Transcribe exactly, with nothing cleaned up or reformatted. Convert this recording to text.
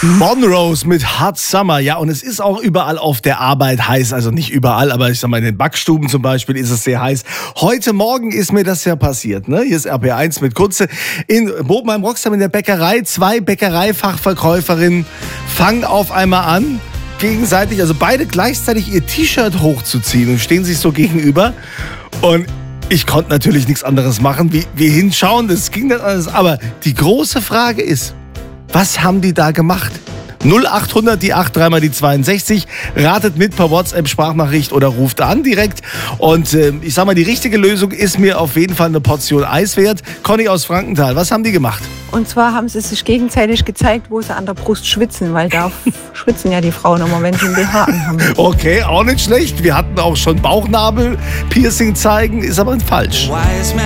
Monrose mit Hot Summer. Ja, und es ist auch überall auf der Arbeit heiß. Also nicht überall, aber ich sag mal, in den Backstuben zum Beispiel ist es sehr heiß. Heute Morgen ist mir das ja passiert. Ne? Hier ist R P eins mit Kunze. In Bobenheim Roxham in der Bäckerei. Zwei Bäckereifachverkäuferinnen fangen auf einmal an, gegenseitig, also beide gleichzeitig ihr T-Shirt hochzuziehen und stehen sich so gegenüber. Und ich konnte natürlich nichts anderes machen, wie, wie hinschauen. Das ging nicht anders. Aber die große Frage ist, was haben die da gemacht? null acht hundert, die acht, dreimal die zweiundsechzig. Ratet mit per WhatsApp-Sprachnachricht oder ruft an direkt. Und äh, ich sag mal, die richtige Lösung ist mir auf jeden Fall eine Portion Eis wert. Conny aus Frankenthal, was haben die gemacht? Und zwar haben sie sich gegenseitig gezeigt, wo sie an der Brust schwitzen, weil da schwitzen ja die Frauen immer, wenn sie einen B H anhaben. Okay, auch nicht schlecht. Wir hatten auch schon Bauchnabel-Piercing zeigen, ist aber falsch.